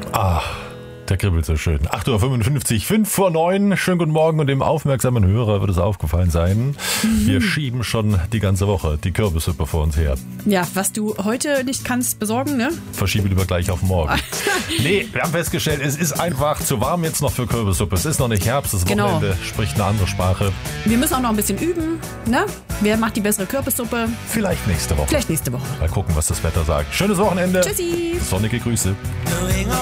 Ah, der kribbelt so schön. 8.55 Uhr, 5 vor 9. Schönen guten Morgen und dem aufmerksamen Hörer wird es aufgefallen sein. Wir schieben schon die ganze Woche die Kürbissuppe vor uns her. Ja, was du heute nicht kannst besorgen, ne? Verschiebe lieber gleich auf morgen. Nee, wir haben festgestellt, es ist einfach zu warm jetzt noch für Kürbissuppe. Es ist noch nicht Herbst, das Wochenende spricht eine andere Sprache. Wir müssen auch noch ein bisschen üben, ne? Wer macht die bessere Kürbissuppe? Vielleicht nächste Woche. Vielleicht nächste Woche. Mal gucken, was das Wetter sagt. Schönes Wochenende. Tschüssi. Sonnige Grüße.